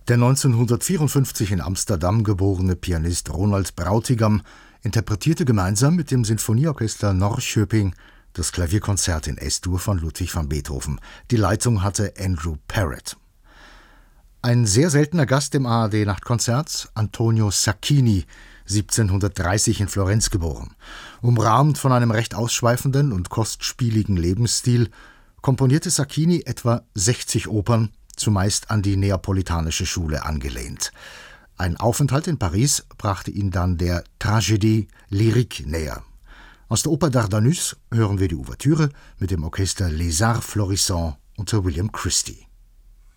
Der 1954 in Amsterdam geborene Pianist Ronald Brautigam interpretierte gemeinsam mit dem Sinfonieorchester Norrköping das Klavierkonzert in S-Dur von Ludwig van Beethoven. Die Leitung hatte Andrew Parrott. Ein sehr seltener Gast im ARD-Nachtkonzert, Antonio Sacchini, 1730 in Florenz geboren. Umrahmt von einem recht ausschweifenden und kostspieligen Lebensstil, komponierte Sacchini etwa 60 Opern, zumeist an die neapolitanische Schule angelehnt. Ein Aufenthalt in Paris brachte ihn dann der Tragédie lyrique näher. Aus der Oper Dardanus hören wir die Ouvertüre mit dem Orchester Les Arts Florissants unter William Christie.